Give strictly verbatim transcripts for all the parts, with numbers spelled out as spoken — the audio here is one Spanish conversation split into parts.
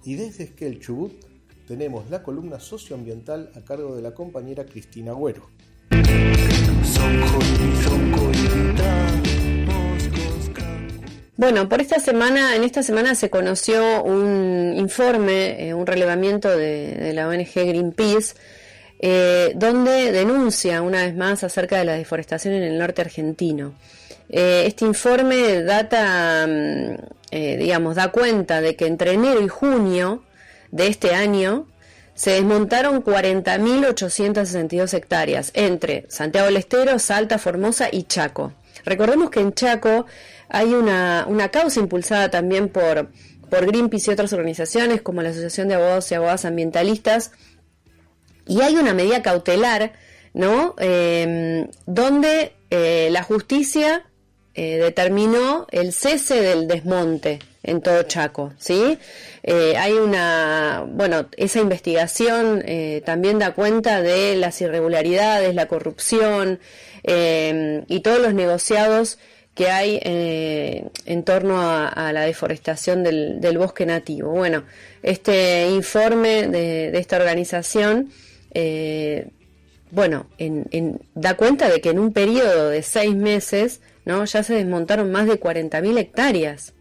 Y desde Esquel, Chubut, tenemos la columna socioambiental a cargo de la compañera Cristina Agüero. Bueno, por esta semana, en esta semana se conoció un informe, eh, un relevamiento de, de la O N G Greenpeace, eh, donde denuncia una vez más acerca de la deforestación en el norte argentino. Eh, este informe data, eh, digamos, da cuenta de que entre enero y junio de este año se desmontaron cuarenta mil ochocientas sesenta y dos hectáreas entre Santiago del Estero, Salta, Formosa y Chaco. Recordemos que en Chaco hay una, una causa impulsada también por, por Greenpeace y otras organizaciones como la Asociación de Abogados y Abogadas Ambientalistas, y hay una medida cautelar, ¿no? Eh, donde eh, la justicia eh, determinó el cese del desmonte en todo Chaco, ¿sí? Eh, hay una, bueno, esa investigación eh, también da cuenta de las irregularidades, la corrupción eh, y todos los negociados que hay eh, en torno a, a la deforestación del, del bosque nativo. Bueno, este informe de, de esta organización, eh, bueno, en, en, da cuenta de que en un periodo de seis meses, ¿no?, ya se desmontaron más de cuarenta mil hectáreas.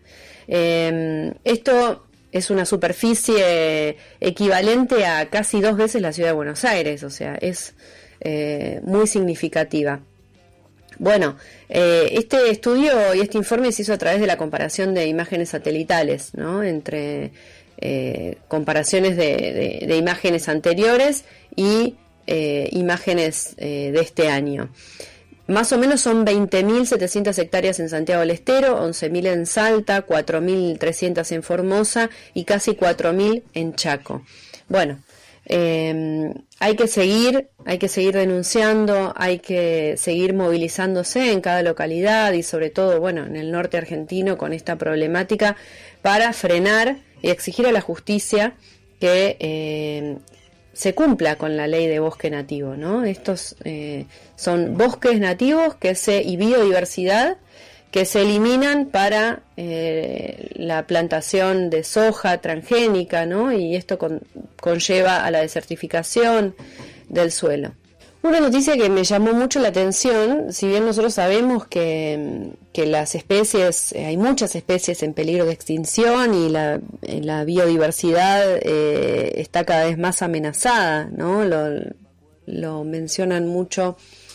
Eh, esto es una superficie equivalente a casi dos veces la ciudad de Buenos Aires, o sea, es eh, muy significativa. Bueno, eh, este estudio y este informe se hizo a través de la comparación de imágenes satelitales, ¿no?, entre eh, comparaciones de, de, de imágenes anteriores y eh, imágenes eh, de este año. Más o menos son veinte mil setecientas hectáreas en Santiago del Estero, once mil en Salta, cuatro mil trescientas en Formosa y casi cuatro mil en Chaco. Bueno, eh, hay que seguir, hay que seguir denunciando, hay que seguir movilizándose en cada localidad y sobre todo, bueno, en el norte argentino con esta problemática para frenar y exigir a la justicia que eh, se cumpla con la ley de bosque nativo, ¿no? Estos eh, son bosques nativos que se y biodiversidad que se eliminan para eh, la plantación de soja transgénica, ¿no? Y esto con, conlleva a la desertificación del suelo. Una noticia que me llamó mucho la atención, si bien nosotros sabemos que, que las especies, hay muchas especies en peligro de extinción y la, la biodiversidad eh, está cada vez más amenazada, ¿no? Lo, lo mencionan mucho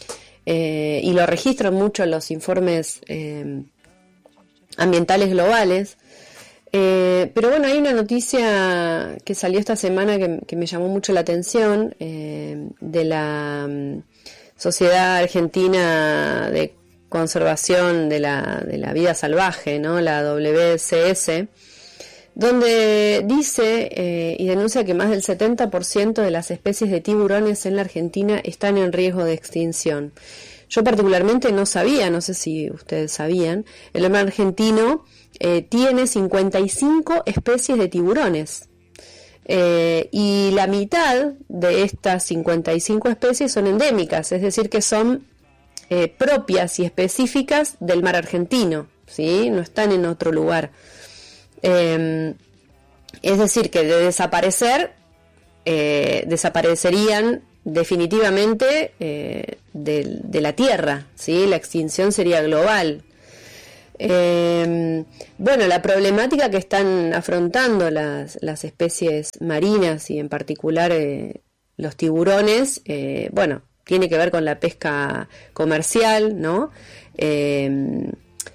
eh, y lo registran mucho los informes eh, ambientales globales. Eh, pero bueno, hay una noticia que salió esta semana que, que me llamó mucho la atención eh, de la um, Sociedad Argentina de Conservación de la, de la Vida Salvaje, ¿no?, la W C S, donde dice eh, y denuncia que más del setenta por ciento de las especies de tiburones en la Argentina están en riesgo de extinción. Yo particularmente no sabía, no sé si ustedes sabían, el mar argentino Eh, tiene cincuenta y cinco especies de tiburones eh, y la mitad de estas cincuenta y cinco especies son endémicas, es decir que son eh, propias y específicas del mar argentino, ¿sí? No están en otro lugar. Eh, es decir que de desaparecer eh, desaparecerían definitivamente eh, de, de la tierra, ¿sí? La extinción sería global. Eh, bueno, la problemática que están afrontando las, las especies marinas y en particular eh, los tiburones, eh, bueno, tiene que ver con la pesca comercial, ¿no? Eh,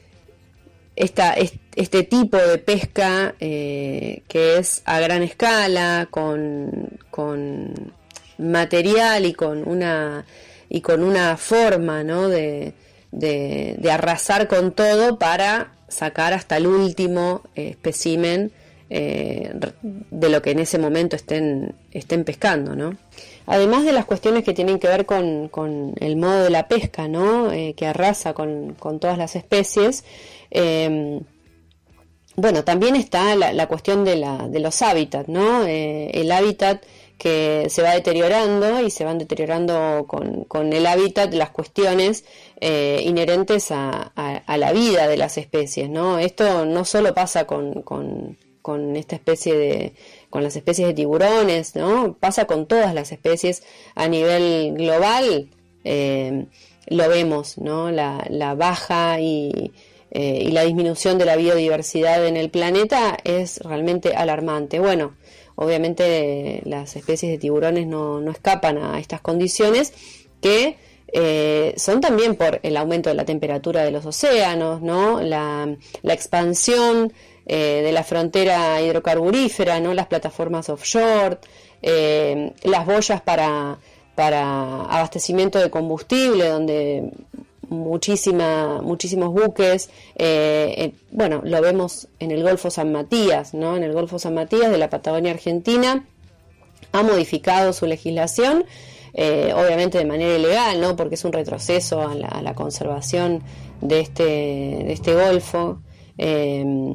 esta, este tipo de pesca eh, que es a gran escala, con, con material y con una y con una forma, ¿no?, de De, de arrasar con todo para sacar hasta el último eh, espécimen eh, de lo que en ese momento estén, estén pescando, ¿no? Además de las cuestiones que tienen que ver con, con el modo de la pesca, ¿no?, eh, que arrasa con, con todas las especies, eh, bueno, también está la, la cuestión de, la, de los hábitats, ¿no? Eh, el hábitat que se va deteriorando y se van deteriorando con, con el hábitat las cuestiones eh, inherentes a, a, a la vida de las especies, ¿no? Esto no solo pasa con, con, con esta especie de, con las especies de tiburones, ¿no? Pasa con todas las especies a nivel global, eh, lo vemos, ¿no? La, la baja y, eh, y la disminución de la biodiversidad en el planeta es realmente alarmante. Bueno, obviamente las especies de tiburones no, no escapan a estas condiciones que eh, son también por el aumento de la temperatura de los océanos, ¿no? La, la expansión eh, de la frontera hidrocarburífera, ¿no? Las plataformas offshore, eh, las boyas para, para abastecimiento de combustible, donde muchísima, muchísimos buques, eh, eh, bueno, lo vemos en el Golfo San Matías, ¿no? En el Golfo San Matías de la Patagonia Argentina ha modificado su legislación, eh, obviamente de manera ilegal, ¿no? Porque es un retroceso a la, a la conservación de este, de este golfo, eh,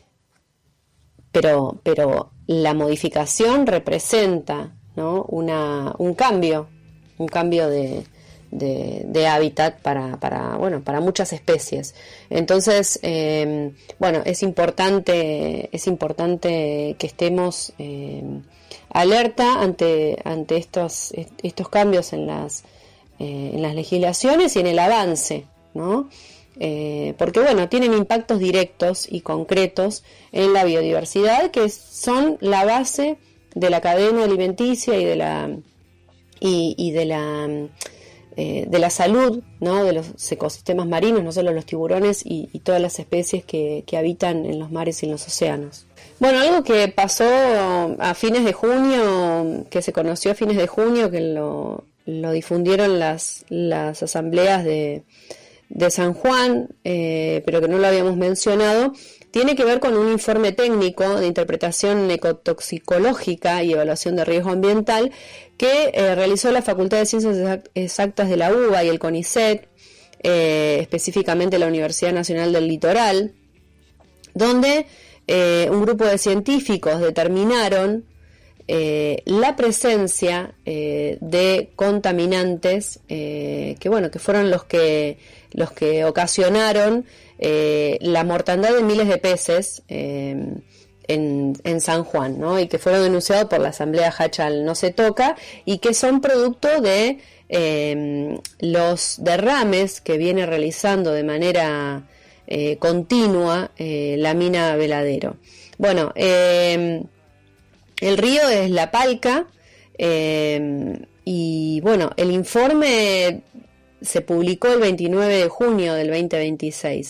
pero, pero la modificación representa, ¿no? Una, un cambio, un cambio de De, de hábitat para, para, bueno, para muchas especies. Entonces, eh, bueno, es importante, es importante que estemos eh, alerta ante, ante estos, estos cambios en las, eh, en las legislaciones y en el avance, ¿no? Eh, porque, bueno, tienen impactos directos y concretos en la biodiversidad, que son la base de la cadena alimenticia y de la, y, y de la Eh, de la salud, ¿no? De los ecosistemas marinos, no solo los tiburones y, y todas las especies que, que habitan en los mares y en los océanos. Bueno, algo que pasó a fines de junio, que se conoció a fines de junio, que lo, lo difundieron las, las asambleas de, de San Juan, eh, pero que no lo habíamos mencionado, tiene que ver con un informe técnico de interpretación ecotoxicológica y evaluación de riesgo ambiental que eh, realizó la Facultad de Ciencias Exactas de la U B A y el CONICET, eh, específicamente la Universidad Nacional del Litoral, donde eh, un grupo de científicos determinaron eh, la presencia eh, de contaminantes eh, que bueno que fueron los que los que ocasionaron eh, la mortandad de miles de peces eh, En, en San Juan, ¿no? Y que fueron denunciados por la Asamblea Hachal No Se Toca y que son producto de eh, los derrames que viene realizando de manera eh, continua eh, la mina Veladero. Bueno, eh, el río es La Palca eh, y bueno, el informe se publicó el veintinueve de junio del veinte veintiséis.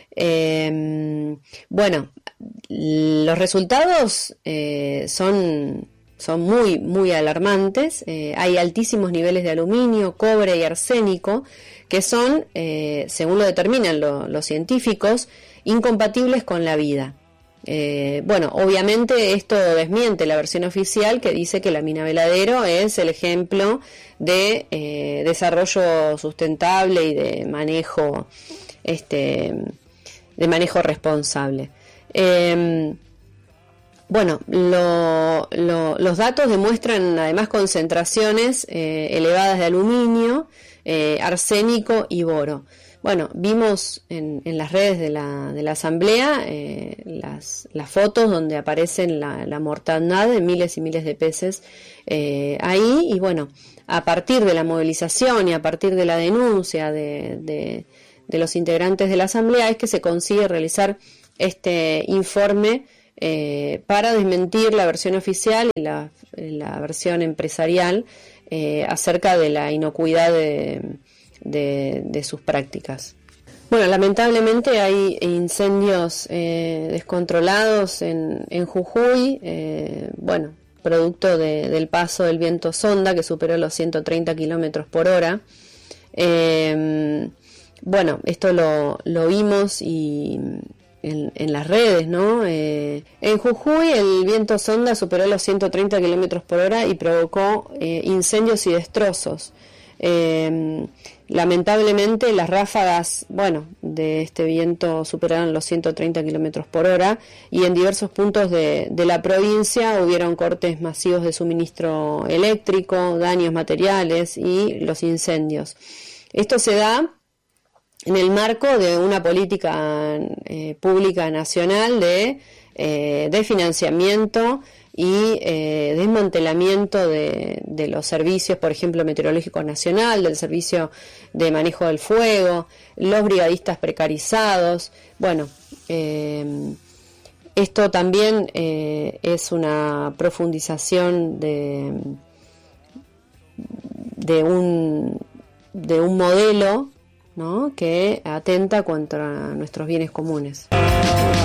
Eh, bueno, los resultados eh, son, son muy, muy alarmantes. Eh, hay altísimos niveles de aluminio, cobre y arsénico que son, eh, según lo determinan lo, los científicos, incompatibles con la vida. Eh, bueno, obviamente esto desmiente la versión oficial que dice que la mina Veladero es el ejemplo de eh, desarrollo sustentable y de manejo, este, de manejo responsable. Eh, bueno, lo, lo, los datos demuestran además concentraciones eh, elevadas de aluminio, eh, arsénico y boro. Bueno, vimos en, en las redes de la, de la asamblea eh, las, las fotos donde aparecen la, la mortandad de miles y miles de peces eh, ahí, y bueno, a partir de la movilización y a partir de la denuncia de, de, de los integrantes de la asamblea es que se consigue realizar este informe eh, para desmentir la versión oficial y la, la versión empresarial eh, acerca de la inocuidad de De, de sus prácticas. Bueno, lamentablemente hay incendios eh, descontrolados en, en Jujuy, eh, bueno, producto de, del paso del viento sonda que superó los ciento treinta kilómetros por hora. Eh, bueno, esto lo, lo vimos y en, en las redes, ¿no? Eh, en Jujuy el viento sonda superó los ciento treinta kilómetros por hora y provocó eh, incendios y destrozos. Eh, lamentablemente las ráfagas, bueno, de este viento superaron los ciento treinta kilómetros por hora y en diversos puntos de, de la provincia hubieron cortes masivos de suministro eléctrico, daños materiales y los incendios. Esto se da en el marco de una política eh, pública nacional de eh, de financiamiento y eh, desmantelamiento de, de los servicios, por ejemplo, Meteorológico Nacional, del Servicio de Manejo del Fuego, los brigadistas precarizados. Bueno, eh, esto también eh, es una profundización de, de, un, de un modelo, ¿no?, que atenta contra nuestros bienes comunes.